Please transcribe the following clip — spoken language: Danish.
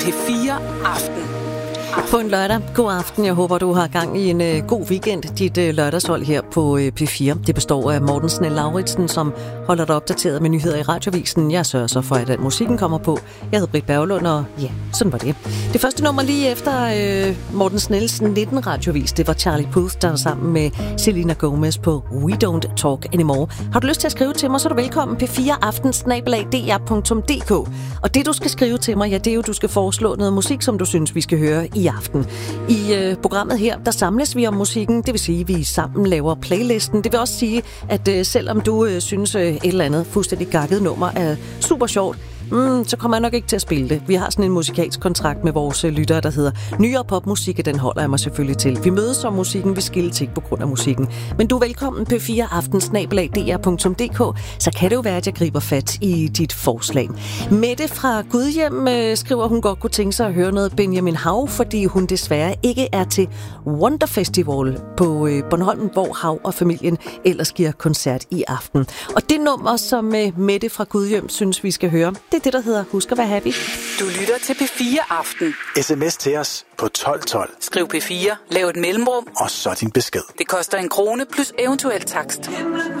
P4 Aften. På en lørdag. God aften. Jeg håber, du har gang i en god weekend. Dit lørdagshold her på P4. Det består af Morten Snell-Lauritsen, som holder dig opdateret med nyheder i Radiovisen. Jeg sørger så for, at musikken kommer på. Jeg hedder Britt Berglund, og ja, sådan var det. Det første nummer lige efter Morten Snells 19 radiovis, det var Charlie Puth, der var sammen med Selena Gomez på We Don't Talk Anymore. Har du lyst til at skrive til mig, så er du velkommen. p4aften@dr.dk. Og det, du skal skrive til mig, ja, det er jo, du skal foreslå noget musik, som du synes, vi skal høre i aften. I programmet her, der samles vi om musikken, det vil sige, at vi sammen laver playlisten. Det vil også sige, at selvom du synes et eller andet fuldstændig gakket nummer er super sjovt, så kommer jeg nok ikke til at spille det. Vi har sådan en musikalsk kontrakt med vores lyttere, der hedder nyere popmusik, og den holder jeg mig selvfølgelig til. Vi mødes om musikken, vi skilles ikke på grund af musikken. Men du er velkommen på p4aften@dr.dk, så kan det jo være, at jeg griber fat i dit forslag. Mette fra Gudhjem skriver, hun godt kunne tænke sig at høre noget Benjamin Hav, fordi hun desværre ikke er til Wonder Festival på Bornholm, hvor Hav og familien ellers giver koncert i aften. Og det nummer, som Mette fra Gudhjem synes, vi skal høre, det der hedder Husk at være happy. Du lytter til P4 Aften. SMS til os på 1212. Skriv P4, lav et mellemrum, Og så din besked. det koster 1 krone plus eventuel takst.